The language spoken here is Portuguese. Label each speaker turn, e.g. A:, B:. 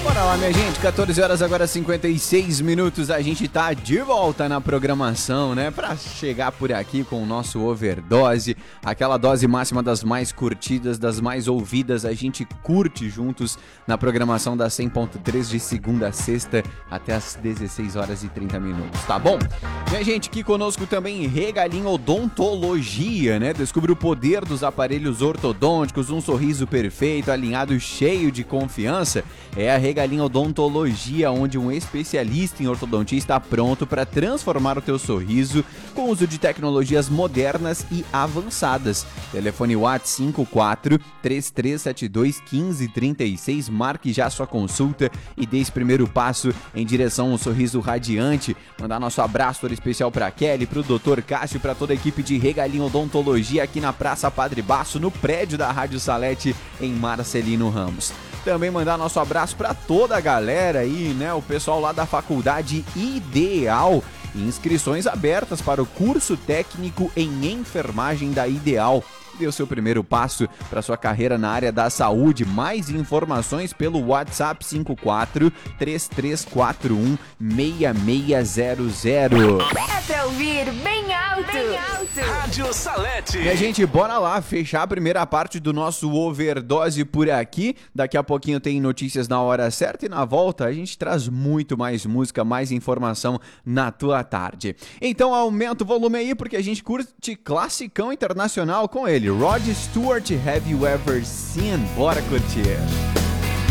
A: Bora lá, minha gente, 14 horas agora 56 minutos, a gente tá de volta na programação, né, pra chegar por aqui com o nosso Overdose, aquela dose máxima das mais curtidas, das mais ouvidas, a gente curte juntos na programação da 100.3 de segunda a sexta até as 16 horas e 30 minutos, tá bom? Minha gente, aqui conosco também Regalinho Odontologia, né, descubra o poder dos aparelhos ortodônticos, um sorriso perfeito, alinhado, cheio de confiança, é a Regalinho Odontologia, onde um especialista em ortodontia está pronto para transformar o teu sorriso com o uso de tecnologias modernas e avançadas. Telefone WhatsApp 54-3372-1536, marque já sua consulta e dê esse primeiro passo em direção a um sorriso radiante. Mandar nosso abraço todo especial para Kelly, para o Dr. Cássio, para toda a equipe de Regalinho Odontologia aqui na Praça Padre Baço, no prédio da Rádio Salete, em Marcelino Ramos. Também mandar nosso abraço para toda a galera aí, né? O pessoal lá da Faculdade Ideal. Inscrições abertas para o curso técnico em enfermagem da Ideal. Dê o seu primeiro passo para sua carreira na área da saúde. Mais informações pelo WhatsApp 54-3341-6600.
B: É pra ouvir bem alto. Bem alto.
C: Rádio Salete.
A: E a gente, bora lá fechar a primeira parte do nosso Overdose por aqui. Daqui a pouquinho tem notícias na hora certa e na volta a gente traz muito mais música, mais informação na tua tarde. Então aumenta o volume aí porque a gente curte classicão internacional com ele. Rod Stewart, Have You Ever Seen? Bora curtir.